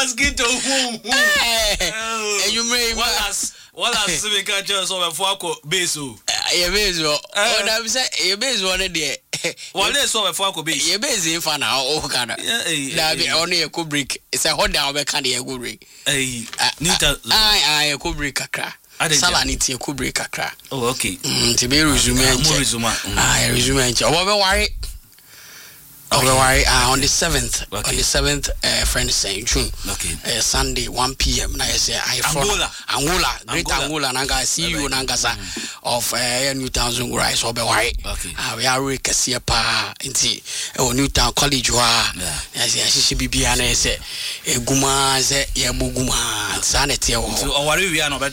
mosquito. You may what has we can just over for beso. Your beso. Oh, I'm saying your beso on a day. One is over for base. Your base in Fana, oh, Canada. That be only a Kubrick. It's a hot down, but can't be a good rig. I a Kubrick a crack. Salanity a Kubrick a crack. Oh, okay. To be resume. I resume. Over on the 7th, okay. On the 7th, friend saying June, okay. Sunday 1 p.m. I say Angola, Great Angola, Nanga, see you Nangasa of Newtown Zungurai, so be white. Okay, we are Rickasia pa inti Newtown College. Yes, she be and I say Guma, Yabuguma, Sanity. Or we are not